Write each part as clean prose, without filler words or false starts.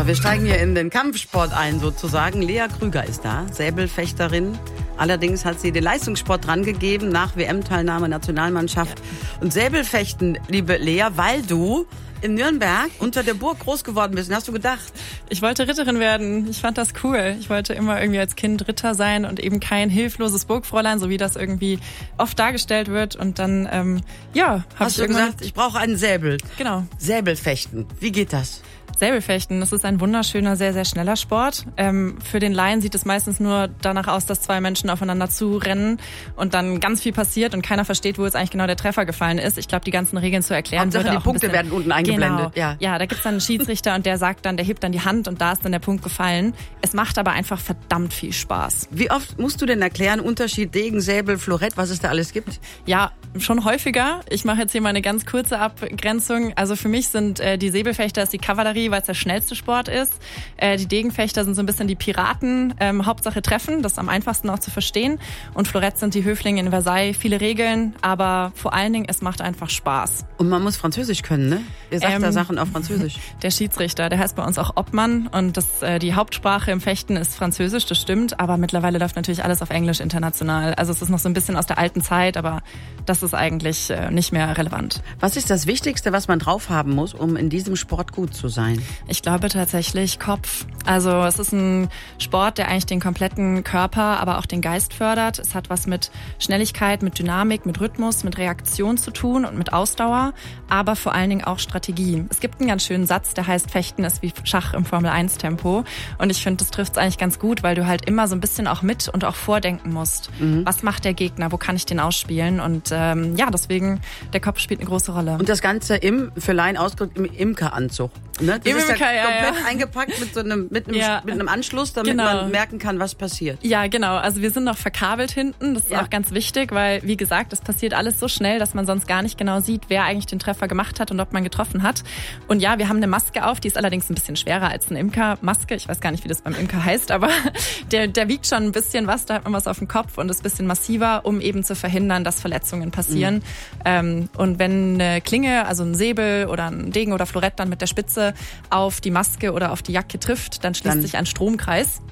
So, wir steigen hier in den Kampfsport ein sozusagen. Lea Krüger ist da, Säbelfechterin. Allerdings hat sie den Leistungssport drangegeben nach WM-Teilnahme, Nationalmannschaft. Ja. Und Säbelfechten, liebe Lea, weil du in Nürnberg unter der Burg groß geworden bist. Und hast du gedacht? Ich wollte Ritterin werden. Ich fand das cool. Ich wollte immer irgendwie als Kind Ritter sein und eben kein hilfloses Burgfräulein, so wie das irgendwie oft dargestellt wird. Und dann, habe ich gesagt, ich brauche einen Säbel. Genau. Säbelfechten. Wie geht das? Säbelfechten, das ist ein wunderschöner, sehr, sehr schneller Sport. Für den Laien sieht es meistens nur danach aus, dass zwei Menschen aufeinander zurennen und dann ganz viel passiert und keiner versteht, wo jetzt eigentlich genau der Treffer gefallen ist. Ich glaube, die ganzen Regeln zu erklären würde auch die Punkte werden unten eingeblendet. Genau. Ja, da gibt's dann einen Schiedsrichter und der sagt dann, der hebt dann die Hand und da ist dann der Punkt gefallen. Es macht aber einfach verdammt viel Spaß. Wie oft musst du denn erklären, Unterschied Degen, Säbel, Florett, was es da alles gibt? Ja, schon häufiger. Ich mache jetzt hier mal eine ganz kurze Abgrenzung. Also für mich sind die Säbelfechter ist die Kavallerie, weil es der schnellste Sport ist. Die Degenfechter sind so ein bisschen die Piraten. Hauptsache treffen, das ist am einfachsten auch zu verstehen. Und Florett sind die Höflinge in Versailles. Viele Regeln, aber vor allen Dingen, es macht einfach Spaß. Und man muss Französisch können, ne? Ihr sagt da Sachen auf Französisch. Der Schiedsrichter, der heißt bei uns auch Obmann und die Hauptsprache im Fechten ist Französisch, das stimmt. Aber mittlerweile läuft natürlich alles auf Englisch international. Also es ist noch so ein bisschen aus der alten Zeit, aber das ist eigentlich nicht mehr relevant. Was ist das Wichtigste, was man drauf haben muss, um in diesem Sport gut zu sein? Ich glaube tatsächlich Kopf. Also es ist ein Sport, der eigentlich den kompletten Körper, aber auch den Geist fördert. Es hat was mit Schnelligkeit, mit Dynamik, mit Rhythmus, mit Reaktion zu tun und mit Ausdauer, aber vor allen Dingen auch Strategie. Es gibt einen ganz schönen Satz, der heißt, Fechten ist wie Schach im Formel-1-Tempo. Und ich finde, das trifft es eigentlich ganz gut, weil du halt immer so ein bisschen auch mit und auch vordenken musst. Mhm. Was macht der Gegner? Wo kann ich den ausspielen? Und deswegen, der Kopf spielt eine große Rolle. Und das Ganze für Laien ausgedrückt im Imkeranzug. Ne? Das ist komplett eingepackt mit einem Anschluss, damit man merken kann, was passiert. Ja, genau. Also wir sind noch verkabelt hinten. Das ist auch ganz wichtig, weil, wie gesagt, es passiert alles so schnell, dass man sonst gar nicht genau sieht, wer eigentlich den Treffer gemacht hat und ob man getroffen hat. Und ja, wir haben eine Maske auf, die ist allerdings ein bisschen schwerer als eine Imkermaske. Ich weiß gar nicht, wie das beim Imker heißt, aber der wiegt schon ein bisschen was. Da hat man was auf dem Kopf und ist ein bisschen massiver, um eben zu verhindern, dass Verletzungen passieren. Mhm. Und wenn eine Klinge, also ein Säbel oder ein Degen oder Florett dann mit der Spitze auf die Maske oder auf die Jacke trifft, dann schließt sich ein Stromkreis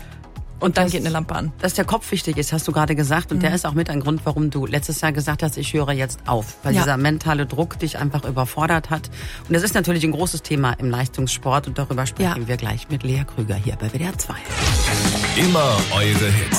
und dann geht eine Lampe an. Dass der Kopf wichtig ist, hast du gerade gesagt. Und der ist auch mit ein Grund, warum du letztes Jahr gesagt hast, ich höre jetzt auf. Weil dieser mentale Druck dich einfach überfordert hat. Und das ist natürlich ein großes Thema im Leistungssport. Und darüber sprechen wir gleich mit Lea Krüger hier bei WDR 2. Immer eure Hits.